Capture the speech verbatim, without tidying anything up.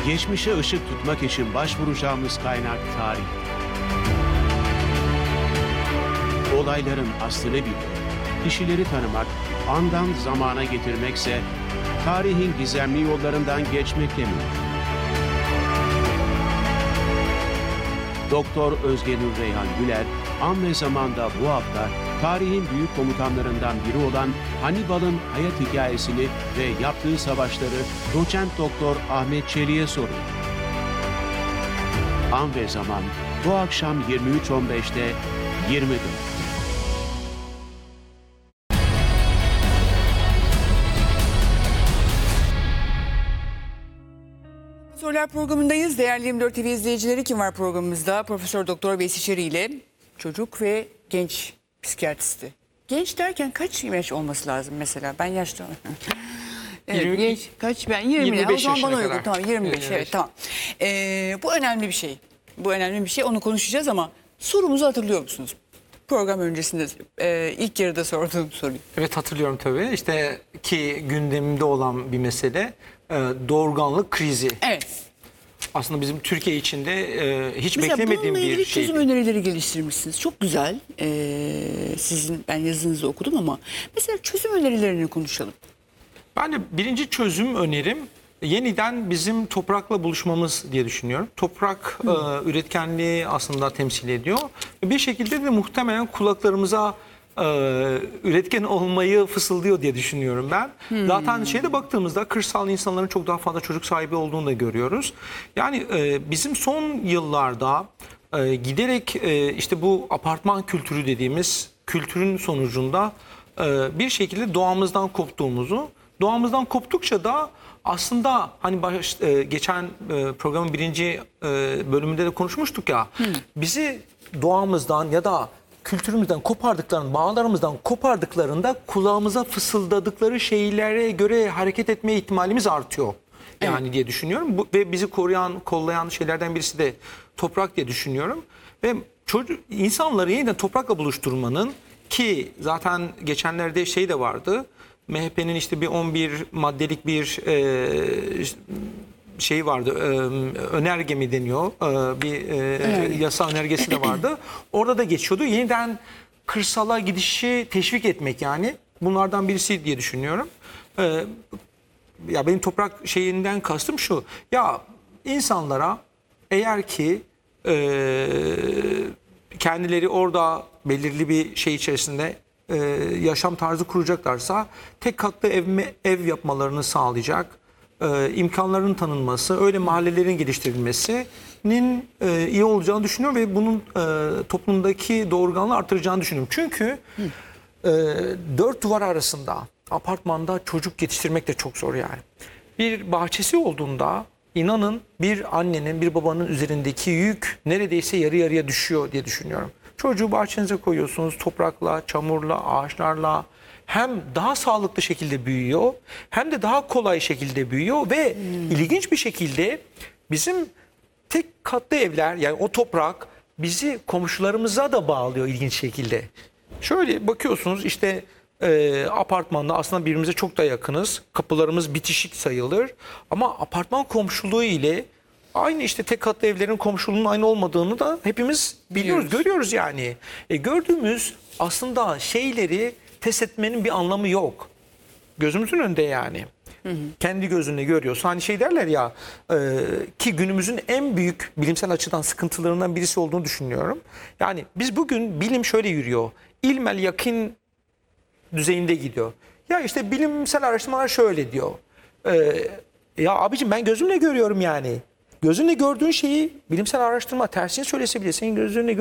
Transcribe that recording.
Geçmişe ışık tutmak için başvuracağımız kaynak tarih. Olayların aslını bilmek, kişileri tanımak, andan zamana getirmekse tarihin gizemli yollarından geçmekle mümkün. Doktor Özge Nur Reyhan Güler, An ve Zaman'da bu hafta tarihin büyük komutanlarından biri olan Hannibal'ın hayat hikayesini ve yaptığı savaşları Doçent Doktor Ahmet Çelik'e soruyor. An ve Zaman bu akşam yirmi üç on beşte yirmi dört. Sorular programındayız. Değerli yirmi dört T V izleyicileri, kim var programımızda? Profesör Doktor Veysi Çeri ile çocuk ve genç psikiyatristi. Genç derken kaç yaş olması lazım mesela? Ben yaşlı. Evet, yirmi, genç kaç ben yirmi. yirmi beş o zaman bana yaşına uygun. kadar. Tamam yirmi beş yirmi beş. evet tamam. Ee, bu önemli bir şey. Bu önemli bir şey. Onu konuşacağız ama sorumuzu hatırlıyor musunuz? Program öncesinde e, ilk yarıda sorduğum soruyu. Evet, hatırlıyorum tabii. İşte ki gündemimde olan bir mesele e, doğurganlık krizi. Evet. Aslında bizim Türkiye içinde e, hiç Mesela beklemediğim bununla ilgili bir çözüm şeydi. önerileri geliştirmişsiniz. Çok güzel. Ee, sizin ben yazınızı okudum ama mesela çözüm önerilerini konuşalım. Ben de birinci çözüm önerim yeniden bizim toprakla buluşmamız diye düşünüyorum. Toprak e, üretkenliği aslında temsil ediyor. Bir şekilde de muhtemelen kulaklarımıza e, üretken olmayı fısıldıyor diye düşünüyorum ben. Hmm. Zaten şeyde baktığımızda kırsal insanların çok daha fazla çocuk sahibi olduğunu da görüyoruz. Yani e, bizim son yıllarda e, giderek e, işte bu apartman kültürü dediğimiz kültürün sonucunda e, bir şekilde doğamızdan koptuğumuzu, doğamızdan koptukça da aslında hani baş, e, geçen e, programın birinci e, bölümünde de konuşmuştuk ya, hmm. bizi doğamızdan ya da kültürümüzden kopardıklarında, bağlarımızdan kopardıklarında kulağımıza fısıldadıkları şeylere göre hareket etme ihtimalimiz artıyor. Yani evet. diye düşünüyorum. Bu, ve bizi koruyan, kollayan şeylerden birisi de toprak diye düşünüyorum. Ve çocuk, insanları yeniden toprakla buluşturmanın, ki zaten geçenlerde şey de vardı. M H P'nin işte bir on bir maddelik bir e, şey vardı, e, önerge mi deniyor, e, bir e, yasa önergesi de vardı. Orada da geçiyordu. Yeniden kırsala gidişi teşvik etmek, yani bunlardan birisi diye düşünüyorum. E, ya benim toprak şeyinden kastım şu, ya insanlara eğer ki e, kendileri orada belirli bir şey içerisinde Ee, yaşam tarzı kuracaklarsa tek katlı ev, ev yapmalarını sağlayacak, e, imkanların tanınması, öyle mahallelerin geliştirilmesinin e, iyi olacağını düşünüyorum ve bunun e, toplumdaki doğurganlığı artıracağını düşünüyorum. Çünkü e, dört duvar arasında apartmanda çocuk yetiştirmek de çok zor yani. Bir bahçesi olduğunda inanın bir annenin, bir babanın üzerindeki yük neredeyse yarı yarıya düşüyor diye düşünüyorum. Çocuğu bahçenize koyuyorsunuz, toprakla, çamurla, ağaçlarla, hem daha sağlıklı şekilde büyüyor hem de daha kolay şekilde büyüyor ve hmm. ilginç bir şekilde bizim tek katlı evler, yani o toprak bizi komşularımıza da bağlıyor ilginç şekilde. Şöyle bakıyorsunuz işte e, apartmanda aslında birbirimize çok da yakınız, kapılarımız bitişik sayılır ama apartman komşuluğu ile aynı işte tek katlı evlerin komşuluğunun aynı olmadığını da hepimiz biliyoruz, biliyoruz. görüyoruz yani. E, gördüğümüz aslında şeyleri test etmenin bir anlamı yok. Gözümüzün önünde yani. Hı hı. Kendi gözünle görüyorsun. Hani şey derler ya, e, ki günümüzün en büyük bilimsel açıdan sıkıntılarından birisi olduğunu düşünüyorum. Yani biz bugün bilim şöyle yürüyor. İlmel yakin düzeyinde gidiyor. Ya işte bilimsel araştırmalar şöyle diyor. E, ya abicim ben gözümle görüyorum yani. Gözünle gördüğün şeyi bilimsel araştırma tersini söylese bile senin gözünle